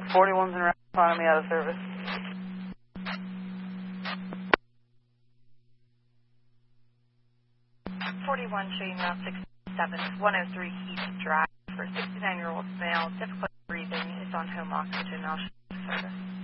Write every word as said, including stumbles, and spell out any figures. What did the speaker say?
forty-one's in route, economy out of service. forty-one showing route sixty-seven, one oh three Heath Drive for sixty-nine-year-old male, difficulty breathing, is on home oxygen, now service.